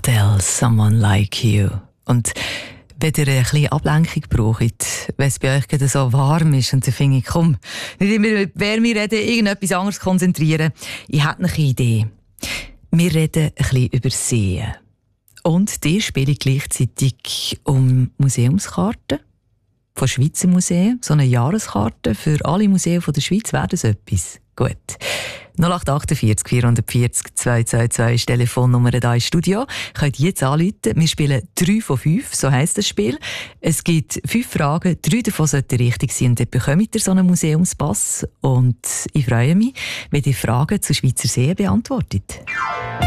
Adele, Someone Like You. Und wenn ihr ein bisschen Ablenkung braucht, wenn es bei euch gerade so warm ist und dann finde ich, komm, nicht immer wer wir reden, irgendetwas anderes konzentrieren. Ich habe eine Idee. Wir reden ein bisschen über Seen. Und die spiele gleichzeitig um Museumskarten von Schweizer Museen. So eine Jahreskarte für alle Museen der Schweiz. Wäre das etwas? Gut. 0848 440 222 ist die Telefonnummer hier im Studio. Könnt jetzt anrufen. Wir spielen 3 von 5, so heisst das Spiel. Es gibt 5 Fragen, 3 davon sollten richtig sein. Und dann bekommt ihr so einen Museumspass. Und ich freue mich, wenn ihr Fragen zu Schweizer Seen beantwortet.